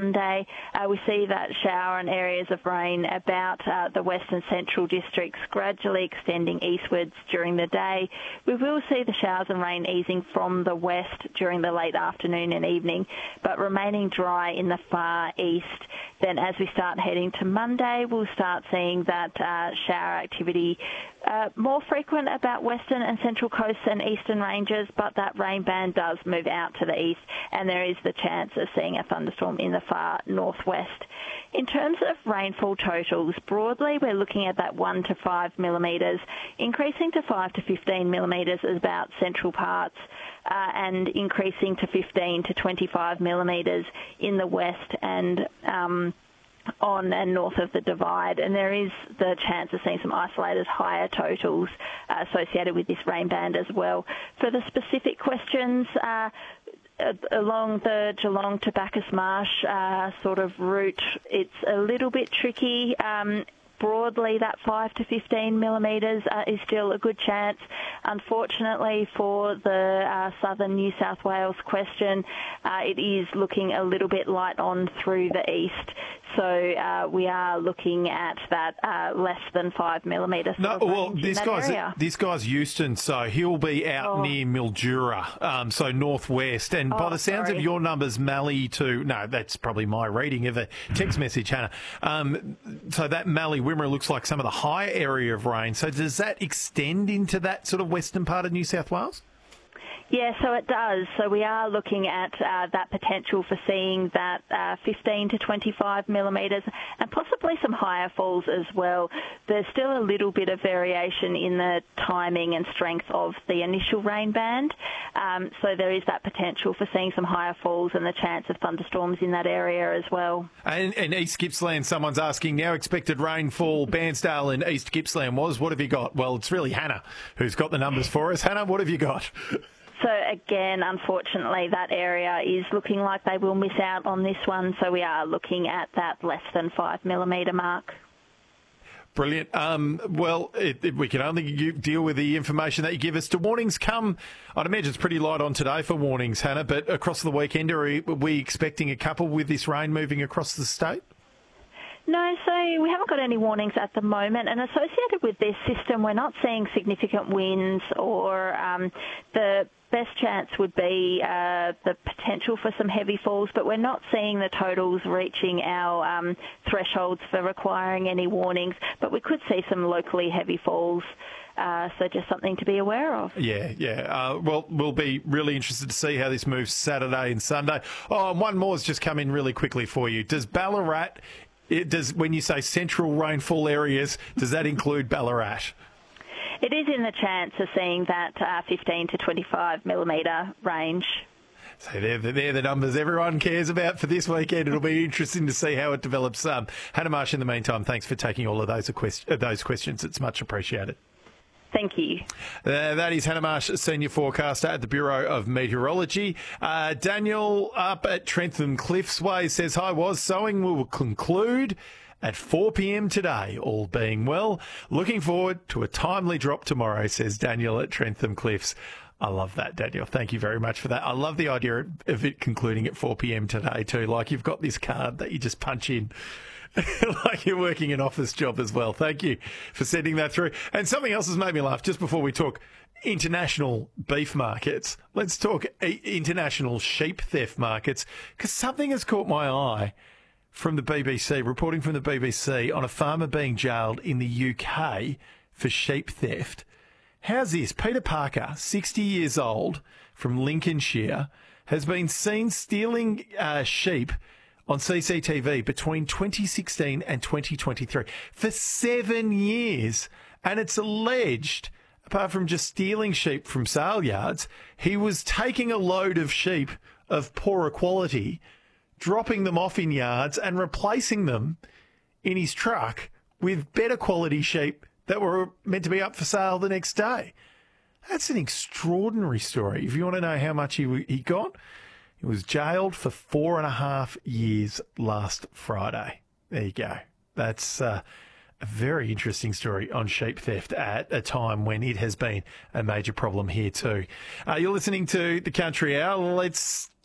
Monday, we see that shower and areas of rain about the western central districts gradually extending eastwards during the day. We will see the showers and rain easing from the west during the late afternoon and evening, but remaining dry in the far east. Then as we start heading to Monday, we'll start seeing that shower activity more frequent about western and central coasts and eastern ranges, but that rain band does move out to the east, and there is the chance of seeing a thunderstorm in the far northwest. In terms of rainfall totals, broadly we're looking at that 1 to 5 millimetres, increasing to 5 to 15 millimetres at about central parts, and increasing to 15 to 25 millimetres in the west and on and north of the Divide, and there is the chance of seeing some isolated higher totals associated with this rain band as well. For the specific questions, along the Geelong to Bacchus Marsh sort of route, it's a little bit tricky. Broadly, that 5 to 15 millimetres is still a good chance. Unfortunately, for the southern New South Wales question, it is looking a little bit light on through the east. So we are looking at that less than 5 millimetres. No, well, this guy's Houston, so he'll be out near Mildura, so northwest. And by the sounds of your numbers, Mallee to... No, that's probably my reading of a text message, Hannah. So that Mallee Wimmera looks like some of the higher area of rain. So does that extend into that sort of western part of New South Wales? Yeah, so it does. So we are looking at that potential for seeing that 15 to 25 millimetres and possibly some higher falls as well. There's still a little bit of variation in the timing and strength of the initial rain band. So there is that potential for seeing some higher falls and the chance of thunderstorms in that area as well. And East Gippsland, someone's asking now expected rainfall, Bairnsdale and East Gippsland was. What have you got? Well, it's really Hannah who's got the numbers for us. Hannah, what have you got? So again, unfortunately, that area is looking like they will miss out on this one. So we are looking at that less than 5 millimetre mark. Brilliant. Well, we can only deal with the information that you give us. Do warnings come? I'd imagine it's pretty light on today for warnings, Hannah, but across the weekend, are we expecting a couple with this rain moving across the state? No, so we haven't got any warnings at the moment, and associated with this system, we're not seeing significant winds or the best chance would be the potential for some heavy falls, but we're not seeing the totals reaching our thresholds for requiring any warnings, but we could see some locally heavy falls. So just something to be aware of. Yeah. Well, we'll be really interested to see how this moves Saturday and Sunday. Oh, and one more has just come in really quickly for you. Does Ballarat... when you say central rainfall areas, does that include Ballarat? It is in the chance of seeing that 15 to 25 millimetre range. So they're the numbers everyone cares about for this weekend. It'll be interesting to see how it develops. Hannah Marsh, in the meantime, thanks for taking all of those questions. It's much appreciated. Thank you. That is Hannah Marsh, Senior Forecaster at the Bureau of Meteorology. Daniel up at Trentham Cliffs Way says, hi, sowing will conclude at 4 p.m. today, all being well. Looking forward to a timely drop tomorrow, says Daniel at Trentham Cliffs. I love that, Daniel. Thank you very much for that. I love the idea of it concluding at 4 p.m. today too. Like you've got this card that you just punch in. Like you're working an office job as well. Thank you for sending that through. And something else has made me laugh just before we talk international beef markets. Let's talk international sheep theft markets, because something has caught my eye from the BBC, reporting from the BBC on a farmer being jailed in the UK for sheep theft. How's this? Peter Parker, 60 years old, from Lincolnshire, has been seen stealing sheep on CCTV between 2016 and 2023 for 7 years. And it's alleged, apart from just stealing sheep from sale yards, he was taking a load of sheep of poorer quality, dropping them off in yards and replacing them in his truck with better quality sheep that were meant to be up for sale the next day. That's an extraordinary story. If you want to know how much he got, he was jailed for 4.5 years last Friday. There you go. That's a very interesting story on sheep theft at a time when it has been a major problem here too. You're listening to The Country Hour. Let's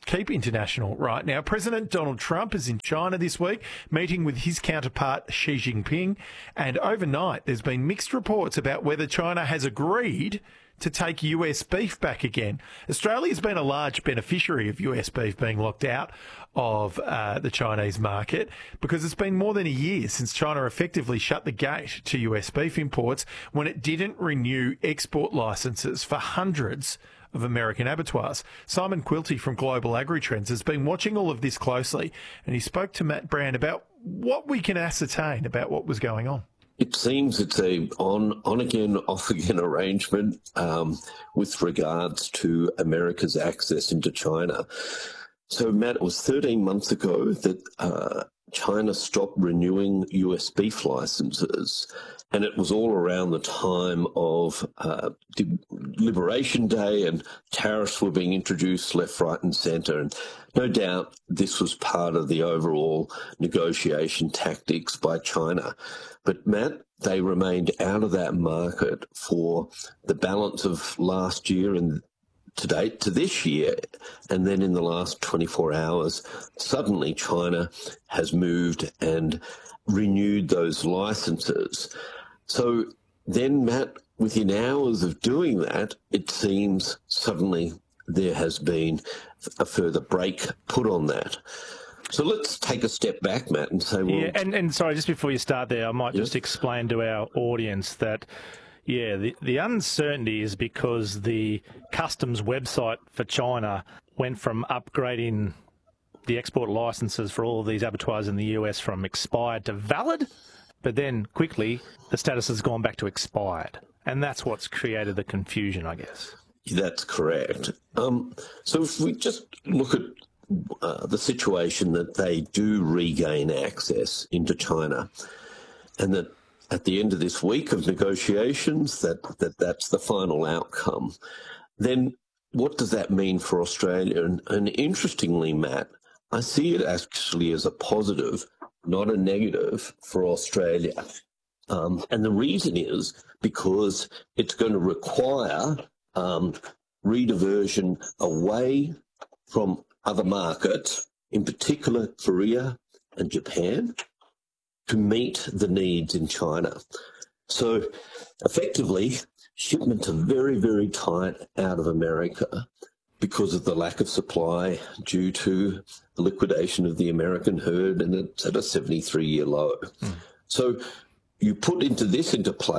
keep international right now. President Donald Trump is in China this week, meeting with his counterpart Xi Jinping. And overnight, there's been mixed reports about whether China has agreed to take US beef back again. Australia's been a large beneficiary of US beef being locked out of the Chinese market because it's been more than a year since China effectively shut the gate to US beef imports when it didn't renew export licenses for hundreds of American abattoirs. Simon Quilty from Global Agri-Trends has been watching all of this closely, and he spoke to Matt Brand about what we can ascertain about what was going on. It seems it's a on-again, off-again arrangement with regards to America's access into China. So, Matt, it was 13 months ago that China stopped renewing US beef licenses, and it was all around the time of Liberation Day, and tariffs were being introduced left, right and centre. And no doubt this was part of the overall negotiation tactics by China. But, Matt, they remained out of that market for the balance of last year and to date to this year. And then in the last 24 hours, suddenly China has moved and renewed those licenses. So then, Matt, within hours of doing that, it seems suddenly there has been a further brake put on that. So let's take a step back, Matt, and say, well... Yeah, and sorry, just before you start there, I might just explain to our audience that, the uncertainty is because the customs website for China went from upgrading the export licenses for all of these abattoirs in the US from expired to valid, but then quickly the status has gone back to expired. And that's what's created the confusion, I guess. That's correct. So if we just look at the situation that they do regain access into China, and that at the end of this week of negotiations, that's the final outcome, then what does that mean for Australia? And interestingly, Matt, I see it actually as a positive, not a negative for Australia. And the reason is because it's going to require rediversion away from other markets, in particular Korea and Japan, to meet the needs in China. So effectively, shipments are very, very tight out of America because of the lack of supply due to the liquidation of the American herd, and it's at a 73-year low. So you put into play